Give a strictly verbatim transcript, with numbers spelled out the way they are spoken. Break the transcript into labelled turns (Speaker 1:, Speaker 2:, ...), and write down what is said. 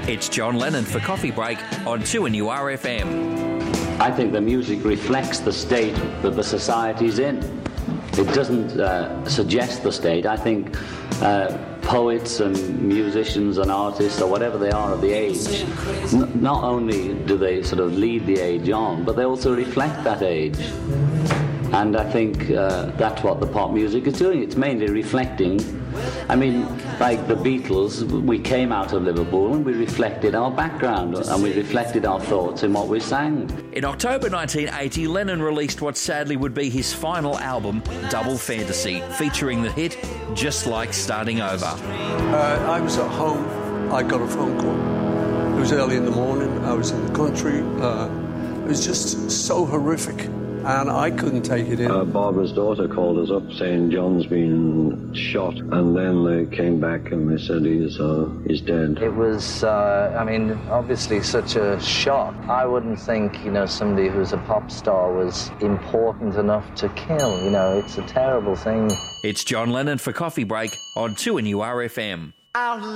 Speaker 1: It's John Lennon for Coffee Break on two N U R F M.
Speaker 2: I think the music reflects the state that the society's in. It doesn't uh, suggest the state. I think uh, poets and musicians and artists, or whatever they are of the age, n- not only do they sort of lead the age on, but they also reflect that age. And I think uh, that's what the pop music is doing. It's mainly reflecting. I mean, like the Beatles, we came out of Liverpool and we reflected our background and we reflected our thoughts in what we sang.
Speaker 1: In October nineteen eighty, Lennon released what sadly would be his final album, Double Fantasy, featuring the hit Just Like Starting Over.
Speaker 3: Uh, I was at home. I got a phone call. It was early in the morning. I was in the country. Uh, it was just so horrific. And I couldn't take it in.
Speaker 4: Uh, Barbara's daughter called us up saying John's been shot, and then they came back and they said he's uh, he's dead.
Speaker 5: It was, uh, I mean, obviously such a shock. I wouldn't think, you know, somebody who's a pop star was important enough to kill. You know, it's a terrible thing.
Speaker 1: It's John Lennon for Coffee Break on two N U R F M.